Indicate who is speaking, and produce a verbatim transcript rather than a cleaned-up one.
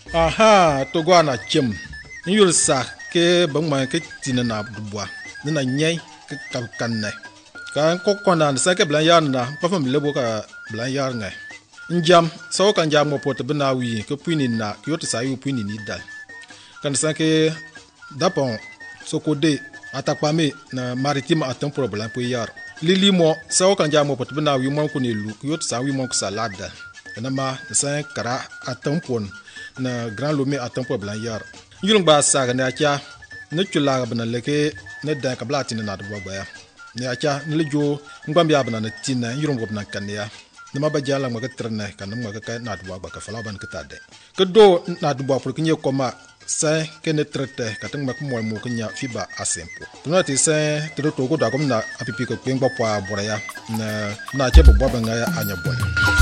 Speaker 1: aha to go na chem yul sa ke bang ma ke tin na dubwa na nyai ke ka kan ne ka ko kona sa ke blan yar na pa fam lebo ka blan yar ngai njam so kan jam mo pot bna wi ke puini na yot sa yu puini ni dal kan sa ke dapon so ko de atakpa me na maritime atam problem po yar lili mo so kan jam mo pot bna wi mo ko ni lu yot sa wi mo ko salada na ma sa kara atam pon na grand lome atam problem yar yulung ba sa ga na kya na chula bna leke na da ka blati na do ba ya ne acha ne jo ngam ya bna na tinna yulung bna kan ya nama ba jala ma ka trene kan ma ka na do ba ka fala ban ka tade ka do na do ba pour kinye koma sa ke ne trete ka tang ma ko mo mo kanya fiba asempo tuna ti sa to to ko da ko na apipi ko kwengba kwa bora ya na na che bo ba nga ya anya bon